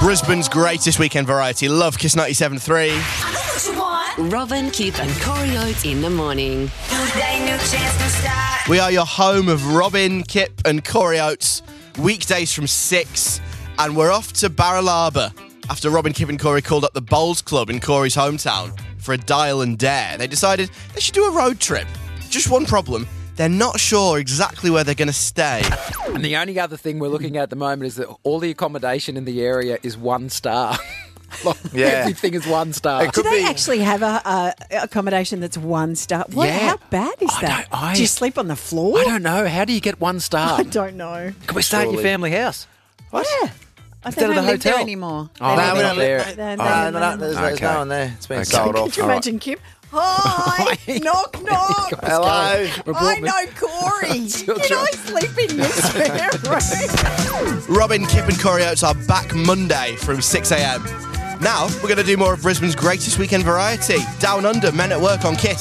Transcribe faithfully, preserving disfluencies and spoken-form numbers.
Brisbane's greatest weekend variety. Love Kiss ninety-seven point three. I know what you want. Robin, Kip and Corey Oates in the morning. New day, new chance, new start. We are your home of Robin, Kip and Corey Oates. Weekdays from six. And we're off to Barralaba after Robin, Kip and Corey called up the Bowls Club in Corey's hometown for a dial and dare. They decided they should do a road trip. Just one problem. They're not sure exactly where they're going to stay. And the only other thing we're looking at at the moment is that all the accommodation in the area is one star. Like, Yeah. Everything is one star. It Do could they be- actually have a, a accommodation that's one star? What? Yeah. How bad is I that? don't- I- Do you sleep on the floor? I don't know. How do you get one star? I don't know. Can we stay at your Surely. family house? What? Yeah. I Instead of don't the live there hotel? anymore. Oh, They no, don't we're live not there. They- they- Oh, they no, don't no, live there's, there. there's Okay. no one there. It's been Okay. sold Could off. you imagine Kip? Hi, knock, knock. Hello. We brought I me- know Corey. Still Can I trying. sleep in your spare room? Robin, Kip and Corey Oates are back Monday from six a.m. Now, we're going to do more of Brisbane's greatest weekend variety. Down Under, Men at Work on Kiss.